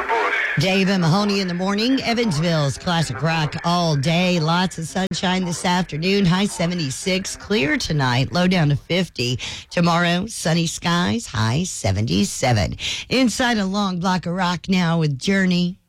Dave and Mahoney in the morning. Evansville's classic rock all day. Lots of sunshine this afternoon. High 76. Clear tonight. Low down to 50. Tomorrow, sunny skies. High 77. Inside a long block of rock now with Journey.